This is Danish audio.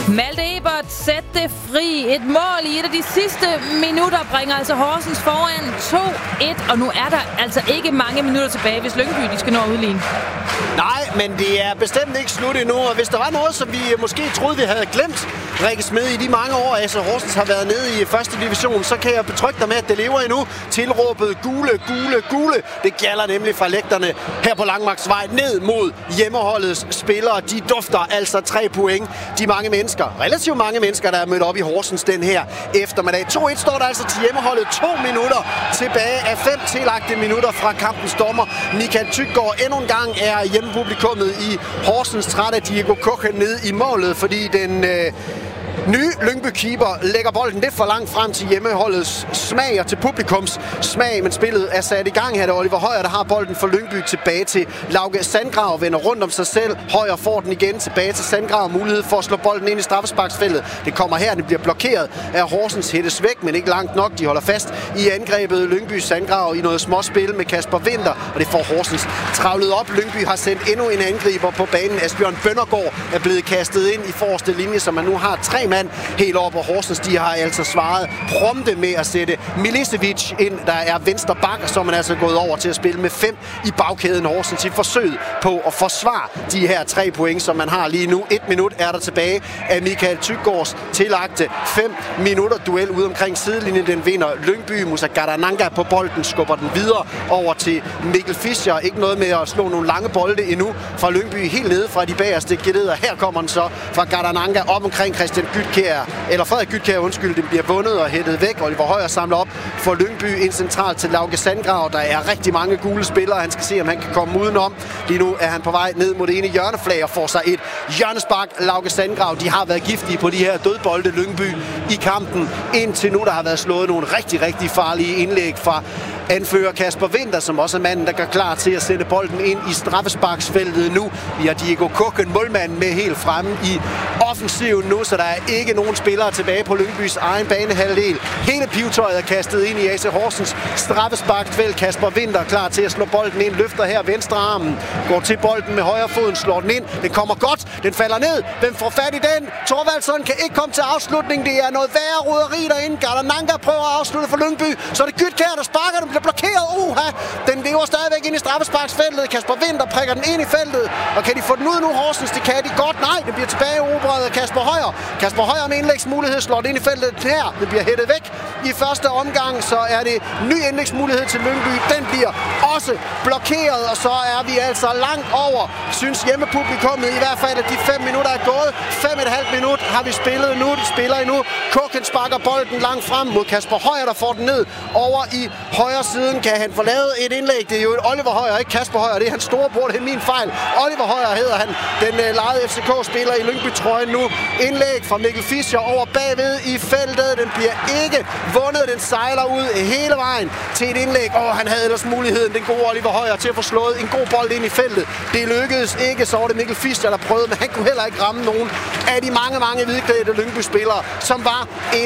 Malte Ebert, sæt det fri. Et mål i et af de sidste minutter bringer altså Horsens foran 2-1. Og nu er der altså ikke mange minutter tilbage, hvis Lyngby de skal nå at udligne. Nej, men det er bestemt ikke slut endnu. Og hvis der var noget, som vi måske troede, vi havde glemt, Rikke Smed, i de mange år, altså Horsens har været nede i første division, så kan jeg betrygge dig med, at det lever endnu. Tilråbet gule, gule, gule. Det gælder nemlig fra lægterne her på Langmarksvej ned mod hjemmeholdets spillere. De dufter altså 3 point. De mange mennesker, relativt mange mennesker, der er mødt op i Horsens den her eftermiddag. 2-1 står der altså til hjemmeholdet. 2 minutter tilbage af 5 tillagte minutter fra kampens dommer. Michael Tyggaard endnu en gang er hjemmepublikummet i Horsens træt af Diego Kochen ned i målet, fordi den nye Lyngby-keeper lægger bolden lidt for langt frem til hjemmeholdets smag og til publikums smag, men spillet er sat i gang her. Det er Oliver Højer, der har bolden for Lyngby tilbage til Lauke Sandgrav, vender rundt om sig selv. Højer får den igen tilbage til Sandgrav. Mulighed for at slå bolden ind i straffesparksfeltet. Det kommer her, det bliver blokeret af Horsens, hættes væk, men ikke langt nok. De holder fast i angrebet. Lyngby Sandgrav i noget småspil med Kasper Winter, og det får Horsens travlet op. Lyngby har sendt endnu en angriber på banen. Asbjørn Bøndergaard er blevet kastet ind i forreste linje, så man nu har 3 mand helt over på Horsens. De har altså svaret prompte med at sætte Milicevic ind, der er venstre bak, så er man altså gået over til at spille med 5 i bagkæden Horsens i forsøget på at forsvare de her 3 point, som man har lige nu. 1 minut er der tilbage af Michael Tyggaards tillagte 5 minutter duel ude omkring sidelinjen. Den vinder Lyngby. Musa Garananga på bolden, skubber den videre over til Mikkel Fischer. Ikke noget med at slå nogle lange bolde endnu fra Lyngby, helt nede fra de bagerste geleder. Her kommer den så fra Garananga op omkring Christian Frederik Gytkjær, undskyld, den bliver vundet og hættet væk. Oliver Højer samler op for Lyngby ind centralt til Lauke Sandgrav. Der er rigtig mange gule spillere. Han skal se, om han kan komme udenom. Lige nu er han på vej ned mod det ene hjørneflag og får sig et hjørnespark. Lauke Sandgrav, de har været giftige på de her dødbolde Lyngby i kampen indtil nu. Der har været slået nogle rigtig, rigtig farlige indlæg fra anfører Kasper Winter, som også er manden, der gør klar til at sætte bolden ind i straffesparksfeltet nu. Vi har Diego Kochen, målmanden, med helt fremme i offensiven nu, så der er ikke nogen spillere tilbage på Lyngbys egen banehalvdel. Hele pivetøjet er kastet ind i AC Horsens straffesparksfelt. Kasper Winter klar til at slå bolden ind, løfter her venstre armen, går til bolden med højre foden, slår den ind. Den kommer godt, den falder ned. Hvem får fat i den? Thorvaldsson kan ikke komme til afslutning. Det er noget værre roderi derinde. Gardananga prøver at afslutte for Lyngby. Så er det Gytkjær, der sparker, den bliver blokeret. Den lever stadigvæk ind i straffesparksfeltet. Kasper Winter prikker den ind i feltet. Og kan de få den ud nu, Horsens? Det kan de godt. Nej, det bliver tilbage erobret af Kasper Højer. Kasper Højer med indlægsmulighed slår det ind i feltet her. Det bliver hættet væk i første omgang. Så er det ny indlægsmulighed til Lyngby. Den bliver også blokeret. Og så er vi altså langt over, synes hjemmepublikummet i hvert fald, at de 5 minutter er gået. 5,5 minut har vi spillet nu. De spiller endnu. Kochen sparker bolden langt frem mod Kasper Højer, der får den ned over i højre siden. Kan han få lavet et indlæg? Det er jo et Oliver Højer, ikke Kasper Højer. Det er hans storebror, det er min fejl. Oliver Højer hedder han. Den lejede FCK-spiller i Lyngby-trøjen nu. Indlæg fra Mikkel Fischer over bagved i feltet. Den bliver ikke vundet. Den sejler ud hele vejen til et indlæg. Han havde ellers muligheden, den gode Oliver Højer, til at få slået en god bold ind i feltet. Det lykkedes ikke, så var det Mikkel Fischer, der prøvede, men han kunne heller ikke ramme nogen af de mange hvidklædte Lyngby-spillere, som var